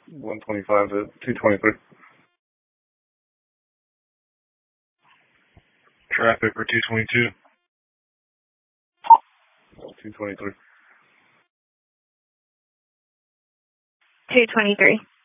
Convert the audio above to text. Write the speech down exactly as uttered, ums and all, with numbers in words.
one twenty-five to two twenty-three. Traffic for two twenty-two. two twenty-three. two twenty-three.